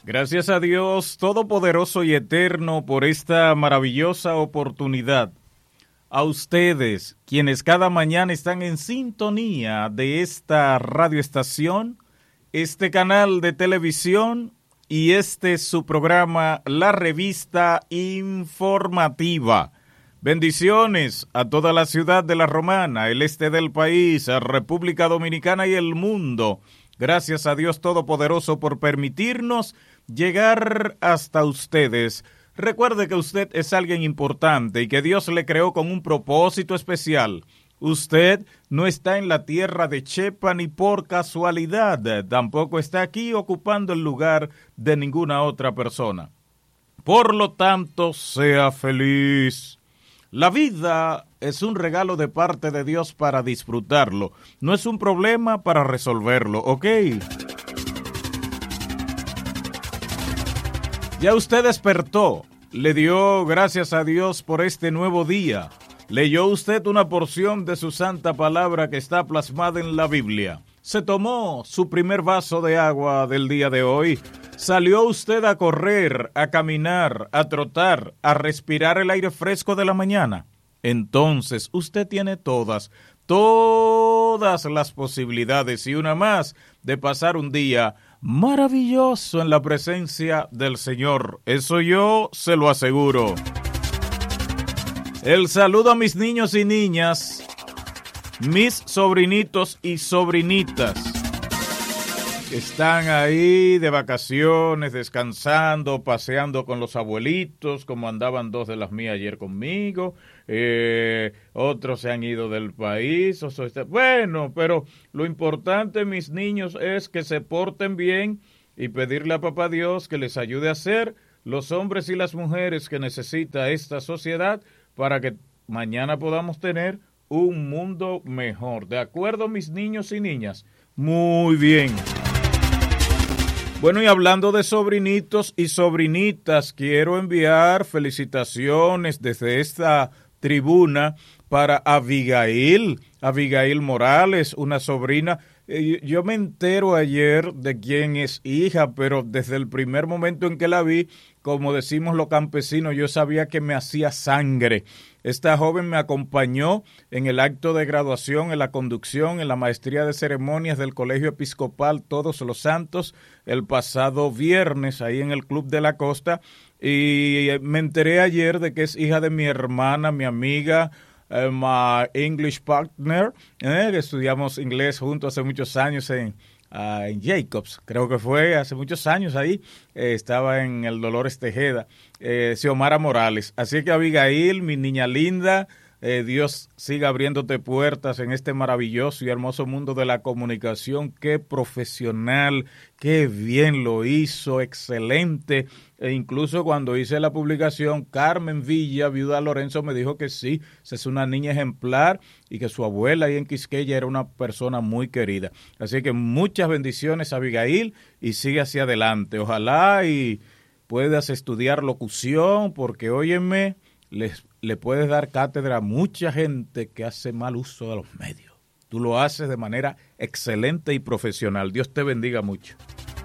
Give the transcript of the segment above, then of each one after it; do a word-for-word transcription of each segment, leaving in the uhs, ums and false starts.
Gracias a Dios Todopoderoso y Eterno por esta maravillosa oportunidad. A ustedes, quienes cada mañana están en sintonía de esta radioestación, este canal de televisión y este es su programa, la revista informativa. Bendiciones a toda la ciudad de La Romana, el este del país, a República Dominicana y el mundo. Gracias a Dios Todopoderoso por permitirnos llegar hasta ustedes. Recuerde que usted es alguien importante y que Dios le creó con un propósito especial. Usted no está en la tierra de Chepa ni por casualidad, tampoco está aquí ocupando el lugar de ninguna otra persona. Por lo tanto, sea feliz. La vida es un regalo de parte de Dios para disfrutarlo, no es un problema para resolverlo, ¿ok? Ya usted despertó, le dio gracias a Dios por este nuevo día. Leyó usted una porción de su santa palabra que está plasmada en la Biblia. Se tomó su primer vaso de agua del día de hoy. Salió usted a correr, a caminar, a trotar, a respirar el aire fresco de la mañana. Entonces usted tiene todas, todas las posibilidades y una más de pasar un día maravilloso en la presencia del Señor. Eso yo se lo aseguro. El saludo a mis niños y niñas, mis sobrinitos y sobrinitas. Están ahí de vacaciones, descansando, paseando con los abuelitos, como andaban dos de las mías ayer conmigo. Eh, otros se han ido del país. O sea, bueno, pero lo importante, mis niños, es que se porten bien y pedirle a Papá Dios que les ayude a ser los hombres y las mujeres que necesita esta sociedad para que mañana podamos tener un mundo mejor. ¿De acuerdo, mis niños y niñas? Muy bien. Bueno, y hablando de sobrinitos y sobrinitas, quiero enviar felicitaciones desde esta tribuna para Abigail, Abigail Morales, una sobrina. Eh, yo me entero ayer de quién es hija, pero desde el primer momento en que la vi, como decimos los campesinos, yo sabía que me hacía sangre. Esta joven me acompañó en el acto de graduación, en la conducción, en la maestría de ceremonias del Colegio Episcopal Todos los Santos, el pasado viernes, ahí en el Club de la Costa, y me enteré ayer de que es hija de mi hermana, mi amiga, eh, my English partner, eh, que estudiamos inglés juntos hace muchos años en... Uh, en Jacobs, creo que fue hace muchos años ahí, eh, estaba en el Dolores Tejeda, eh, Xiomara Morales. Así que Abigail, mi niña linda, eh, Dios siga abriéndote puertas en este maravilloso y hermoso mundo de la comunicación. Qué profesional, qué bien lo hizo, excelente. E incluso cuando hice la publicación, Carmen Villa, viuda de Lorenzo, me dijo que sí, es una niña ejemplar y que su abuela ahí en Quisqueya era una persona muy querida. Así que muchas bendiciones, Abigail, y sigue hacia adelante. Ojalá y puedas estudiar locución, porque óyeme, les, le puedes dar cátedra a mucha gente que hace mal uso de los medios. Tú lo haces de manera excelente y profesional. Dios te bendiga mucho.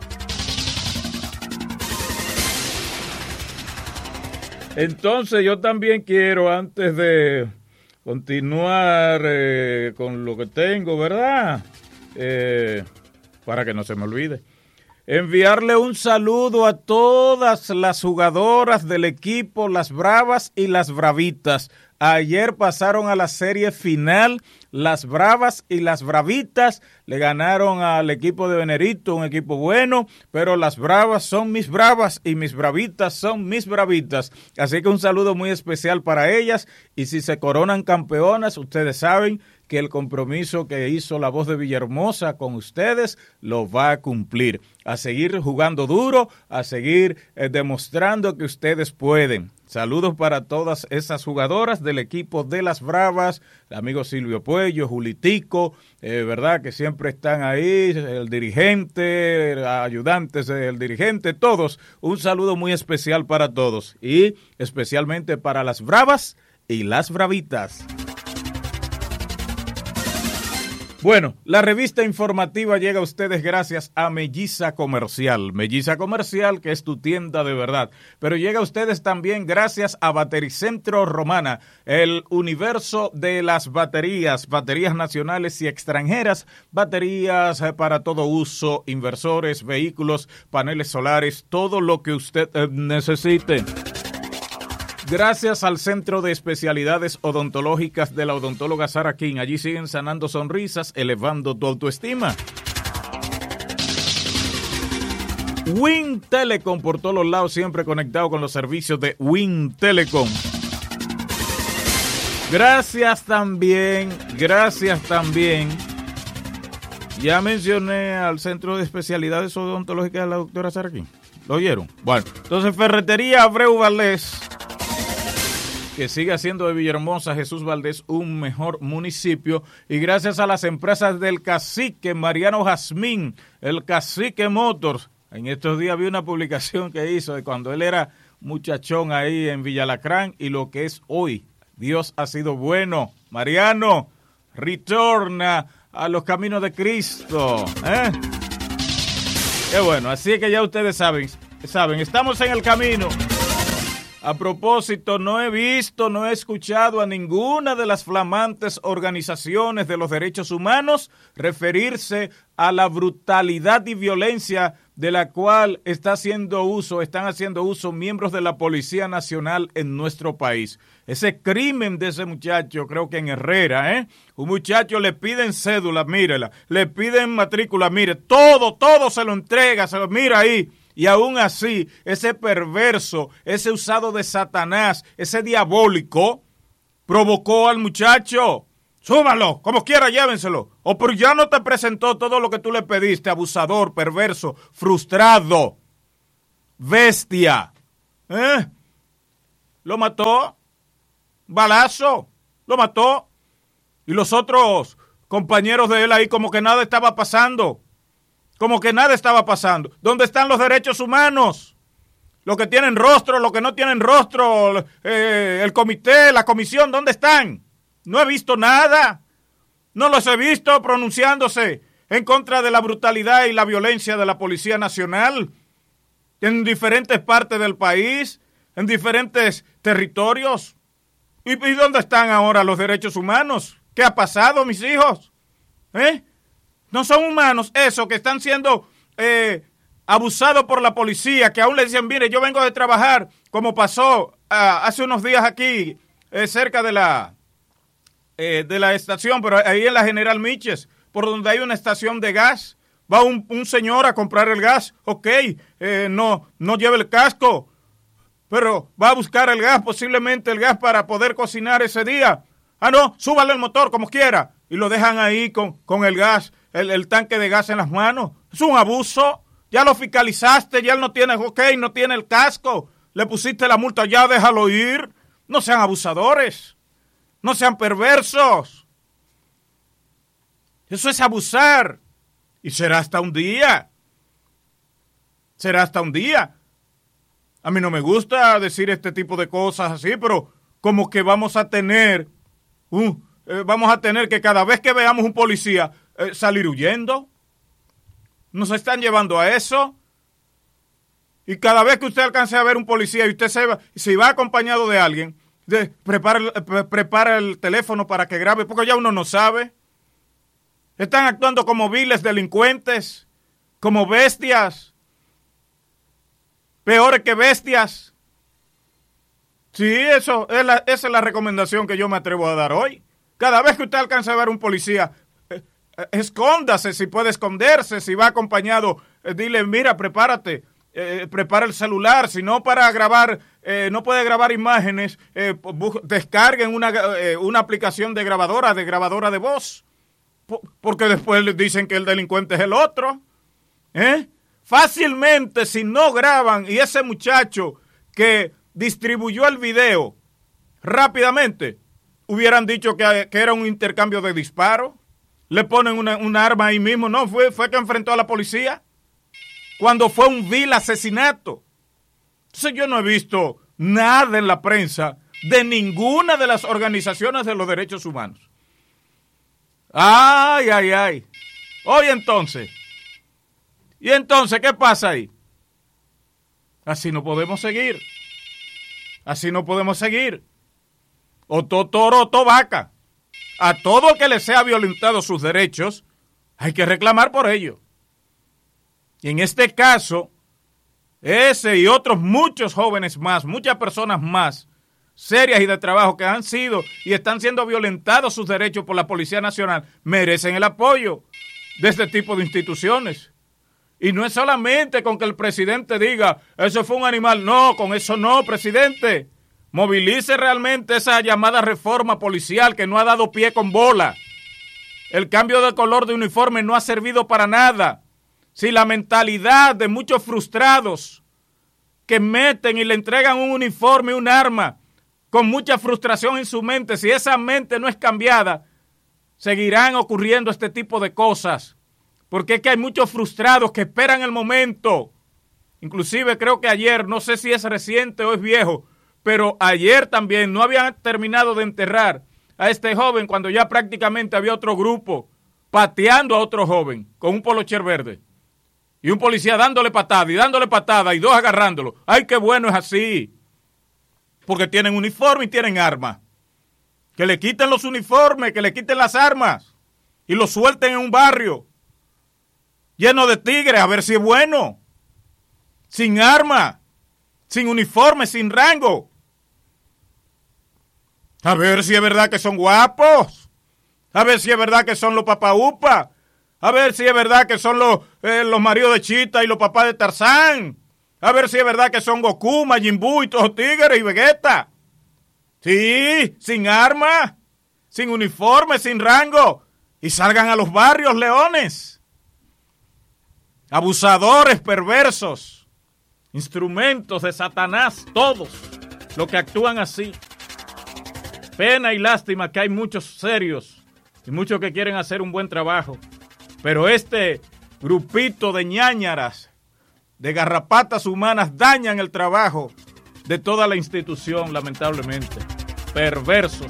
Entonces yo también quiero, antes de continuar eh, con lo que tengo, ¿verdad? Eh, para que no se me olvide, enviarle un saludo a todas las jugadoras del equipo Las Bravas y Las Bravitas. Ayer pasaron a la serie final, Las Bravas y Las Bravitas le ganaron al equipo de Venerito, un equipo bueno, pero Las Bravas son mis bravas y mis Bravitas son mis bravitas. Así que un saludo muy especial para ellas, y si se coronan campeonas, ustedes saben que el compromiso que hizo la Voz de Villahermosa con ustedes lo va a cumplir. A seguir jugando duro, a seguir eh, demostrando que ustedes pueden. Saludos para todas esas jugadoras del equipo de Las Bravas, el amigo Silvio Puello, Julitico, eh, verdad que siempre están ahí, el dirigente, ayudantes del dirigente, todos. Un saludo muy especial para todos y especialmente para Las Bravas y Las Bravitas. Bueno, la revista informativa llega a ustedes gracias a Melliza Comercial. Melliza Comercial, que es tu tienda de verdad. Pero llega a ustedes también gracias a Batericentro Romana, el universo de las baterías, baterías nacionales y extranjeras, baterías para todo uso, inversores, vehículos, paneles solares, todo lo que usted eh, necesite. Gracias al Centro de Especialidades Odontológicas de la odontóloga Sara King. Allí siguen sanando sonrisas, elevando tu autoestima. Win Telecom por todos los lados, siempre conectado con los servicios de Win Telecom. Gracias también, gracias también. Ya mencioné al Centro de Especialidades Odontológicas de la doctora Sara King. ¿Lo oyeron? Bueno, entonces Ferretería Abreu Valdés, que sigue haciendo de Villahermosa Jesús Valdés un mejor municipio, y gracias a las empresas del Cacique Mariano Jazmín, el Cacique Motors. En estos días vi una publicación que hizo de cuando él era muchachón ahí en Villalacrán y lo que es hoy. Dios ha sido bueno. Mariano, retorna a los caminos de Cristo. ¿Eh? Qué bueno, así que ya ustedes saben, saben, estamos en el camino. A propósito, no he visto, no he escuchado a ninguna de las flamantes organizaciones de los derechos humanos referirse a la brutalidad y violencia de la cual está haciendo uso, están haciendo uso miembros de la Policía Nacional en nuestro país. Ese crimen de ese muchacho, creo que en Herrera, ¿eh? Un muchacho le piden cédula, mírela, le piden matrícula, mire, todo, todo se lo entrega, se lo mira ahí. Y aún así, ese perverso, ese usado de Satanás, ese diabólico, provocó al muchacho. Súbalo, como quiera, llévenselo. O pero ya no te presentó todo lo que tú le pediste, abusador, perverso, frustrado, bestia. ¿Eh? Lo mató, balazo, lo mató. Y los otros compañeros de él ahí como que nada estaba pasando. Como que nada estaba pasando. ¿Dónde están los derechos humanos? Los que tienen rostro, los que no tienen rostro, eh, el comité, la comisión, ¿dónde están? No he visto nada. No los he visto pronunciándose en contra de la brutalidad y la violencia de la Policía Nacional en diferentes partes del país, en diferentes territorios. ¿Y, y dónde están ahora los derechos humanos? ¿Qué ha pasado, mis hijos? ¿Eh? No son humanos esos que están siendo eh, abusados por la policía, que aún le dicen, mire, yo vengo de trabajar, como pasó uh, hace unos días aquí, eh, cerca de la, eh, de la estación, pero ahí en la General Miches, por donde hay una estación de gas. Va un, un señor a comprar el gas, ok, eh, no, no lleva el casco, pero va a buscar el gas, posiblemente el gas para poder cocinar ese día. Ah, no, súbale el motor como quiera. Y lo dejan ahí con, con el gas, el, el tanque de gas en las manos. Es un abuso. Ya lo fiscalizaste, ya él no tiene, ok, no tiene el casco. Le pusiste la multa, ya déjalo ir. No sean abusadores. No sean perversos. Eso es abusar. Y será hasta un día. Será hasta un día. A mí no me gusta decir este tipo de cosas así, pero como que vamos a tener... Uh, eh, vamos a tener que cada vez que veamos un policía eh, salir huyendo. Nos están llevando a eso. Y cada vez que usted alcance a ver un policía y usted se va, si va acompañado de alguien, de, prepara, eh, prepara el teléfono para que grabe, porque ya uno no sabe. Están actuando como viles delincuentes, como bestias, peores que bestias. Sí, eso es la, esa es la recomendación que yo me atrevo a dar hoy. Cada vez que usted alcance a ver un policía, eh, eh, escóndase si puede esconderse, si va acompañado, eh, dile, mira, prepárate, eh, prepara el celular, si no para grabar, eh, no puede grabar imágenes, eh, descarguen una, eh, una aplicación de grabadora, de grabadora de voz, porque después les dicen que el delincuente es el otro. ¿Eh? Fácilmente, si no graban, y ese muchacho que distribuyó el video rápidamente, hubieran dicho que, que era un intercambio de disparos, le ponen una, una arma ahí mismo. No, fue, fue que enfrentó a la policía cuando fue un vil asesinato. Entonces yo no he visto nada en la prensa de ninguna de las organizaciones de los derechos humanos Ay, ay, ay. Oye, entonces. ¿Y entonces qué pasa ahí? Así no podemos seguir. Así no podemos seguir. O to toro o to vaca. A todo que le sea violentado sus derechos, hay que reclamar por ello. Y en este caso, ese y otros muchos jóvenes más, muchas personas más, serias y de trabajo que han sido y están siendo violentados sus derechos por la Policía Nacional, merecen el apoyo de este tipo de instituciones. Y no es solamente con que el presidente diga, eso fue un animal. No, con eso no, presidente. Movilice realmente esa llamada reforma policial que no ha dado pie con bola. El cambio de color de uniforme no ha servido para nada. Si la mentalidad de muchos frustrados que meten y le entregan un uniforme, un arma, con mucha frustración en su mente, si esa mente no es cambiada, seguirán ocurriendo este tipo de cosas. Porque es que hay muchos frustrados que esperan el momento. Inclusive creo que ayer, no sé si es reciente o es viejo, pero ayer también no habían terminado de enterrar a este joven cuando ya prácticamente había otro grupo pateando a otro joven con un polocher verde. Y un policía dándole patada y dándole patada y dos agarrándolo. ¡Ay, qué bueno es así! Porque tienen uniforme y tienen armas. Que le quiten los uniformes, que le quiten las armas y los suelten en un barrio lleno de tigres, a ver si es bueno. Sin arma, sin uniforme, sin rango. A ver si es verdad que son guapos. A ver si es verdad que son los papaupa. A ver si es verdad que son los, eh, los maridos de Chita y los papás de Tarzán. A ver si es verdad que son Goku, Majin Buu y todos los tigres y Vegeta. Sí, sin arma, sin uniforme, sin rango. Y salgan a los barrios, leones. Abusadores, perversos, instrumentos de Satanás, todos los que actúan así. Pena y lástima que hay muchos serios y muchos que quieren hacer un buen trabajo. Pero este grupito de ñáñaras, de garrapatas humanas, dañan el trabajo de toda la institución, lamentablemente. Perversos.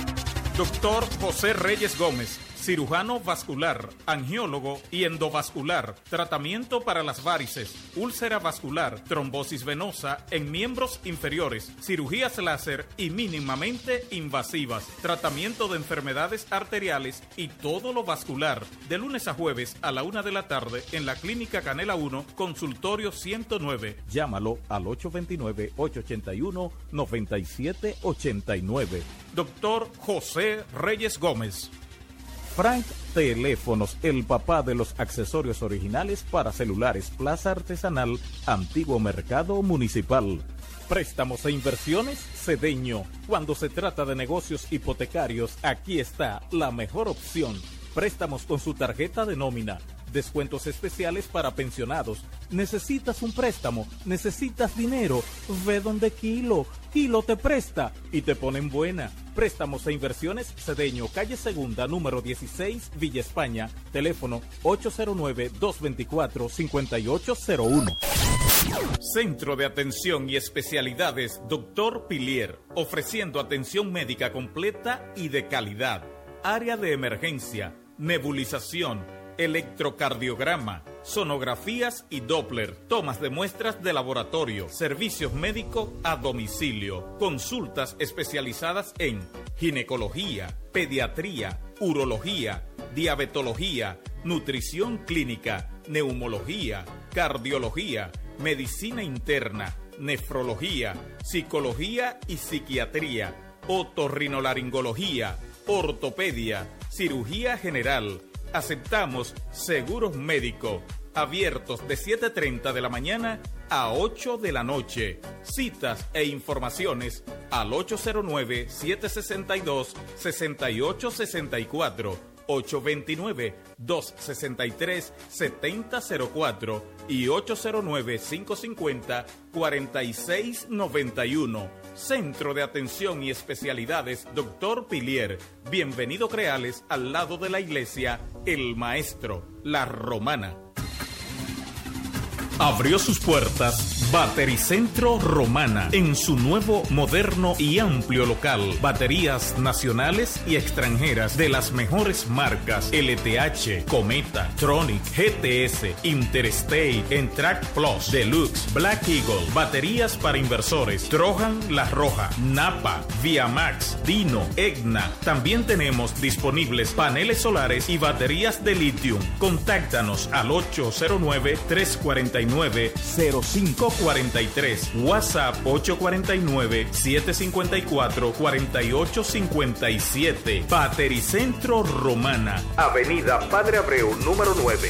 Doctor José Reyes Gómez, cirujano vascular, angiólogo y endovascular, tratamiento para las varices, úlcera vascular, trombosis venosa en miembros inferiores, cirugías láser y mínimamente invasivas, tratamiento de enfermedades arteriales y todo lo vascular, de lunes a jueves a la una de la tarde en la Clínica Canela uno, consultorio ciento nueve. Llámalo al ocho dos nueve, ocho ocho uno, nueve siete ocho nueve. Doctor José Reyes Gómez. Frank Teléfonos, el papá de los accesorios originales para celulares, Plaza Artesanal, Antiguo Mercado Municipal. Préstamos e inversiones, Cedeño. Cuando se trata de negocios hipotecarios, aquí está la mejor opción. Préstamos con su tarjeta de nómina. Descuentos especiales para pensionados. ¿Necesitas un préstamo? ¿Necesitas dinero? Ve donde Kilo. Kilo te presta y te ponen buena. Préstamos e inversiones, Cedeño, calle Segunda, número dieciséis, Villa España. Teléfono ocho cero nueve, dos dos cuatro, cinco ocho cero uno. Centro de Atención y Especialidades Doctor Pilier, ofreciendo atención médica completa y de calidad. Área de emergencia, nebulización, electrocardiograma, sonografías y Doppler, tomas de muestras de laboratorio, servicios médicos a domicilio, consultas especializadas en ginecología, pediatría, urología, diabetología, nutrición clínica, neumología, cardiología, medicina interna, nefrología, psicología y psiquiatría, otorrinolaringología, ortopedia, cirugía general. Aceptamos seguros médicos, abiertos de siete y media de la mañana a ocho de la noche. Citas e informaciones al ocho cero nueve, siete seis dos, seis ocho seis cuatro, ocho dos nueve, dos seis tres, siete cero cero cuatro y ocho cero nueve, cinco cinco cero, cuatro seis nueve uno. Centro de Atención y Especialidades Doctor Pilier. Bienvenido Creales, al lado de la iglesia El Maestro, La Romana. Abrió sus puertas Batericentro Romana en su nuevo, moderno y amplio local. Baterías nacionales y extranjeras de las mejores marcas: L T H, Cometa, Tronic, G T S, Interstate, Entrac Plus, Deluxe, Black Eagle. Baterías para inversores: Trojan, La Roja, Napa, Viamax, Dino, Egna. También tenemos disponibles paneles solares y baterías de litio. Contáctanos al ocho cero nueve, tres cuatro nueve, cero cinco cuatro tres, WhatsApp ocho cuatro nueve, siete cinco cuatro, cuatro ocho cinco siete. Batericentro Romana, Avenida Padre Abreu, número nueve.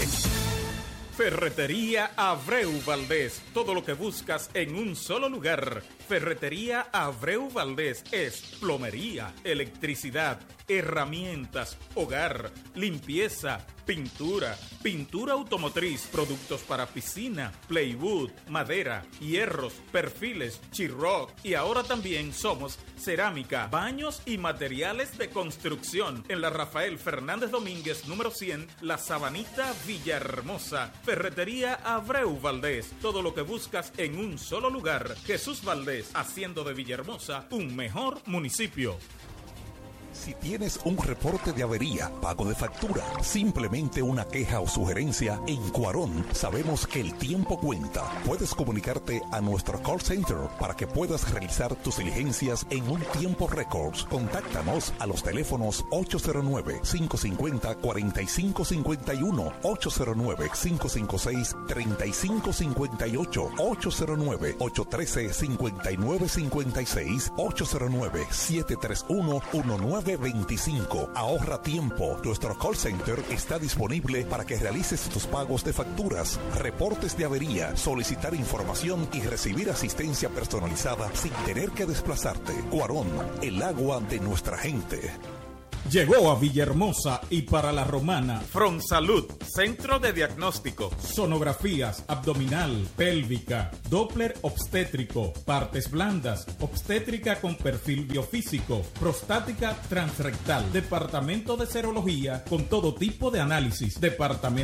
Ferretería Abreu Valdés, todo lo que buscas en un solo lugar. Ferretería Abreu Valdés es plomería, electricidad, herramientas, hogar, limpieza, pintura, pintura automotriz, productos para piscina, plywood, madera, hierros, perfiles, chirroc, y ahora también somos cerámica, baños y materiales de construcción. En la Rafael Fernández Domínguez, número cien, La Sabanita, Villahermosa. Ferretería Abreu Valdés, todo lo que buscas en un solo lugar. Jesús Valdés, haciendo de Villahermosa un mejor municipio. Si tienes un reporte de avería, pago de factura, simplemente una queja o sugerencia, en Cuarón sabemos que el tiempo cuenta. Puedes comunicarte a nuestro call center para que puedas realizar tus diligencias en un tiempo récord. Contáctanos a los teléfonos ocho cero nueve, cinco cinco cero, cuatro cinco cinco uno, ocho cero nueve, cinco cinco seis, tres cinco cinco ocho, ocho cero nueve, ocho uno tres, cinco nueve cinco seis, ocho cero nueve, siete tres uno, uno nueve veinticinco. Ahorra tiempo. Nuestro call center está disponible para que realices tus pagos de facturas, reportes de avería, solicitar información y recibir asistencia personalizada sin tener que desplazarte. Cuarón, el agua de nuestra gente. Llegó a Villahermosa y para la Romana Fronsalud, centro de diagnóstico, sonografías abdominal, pélvica, Doppler obstétrico, partes blandas, obstétrica con perfil biofísico, prostática transrectal, departamento de serología con todo tipo de análisis, departamento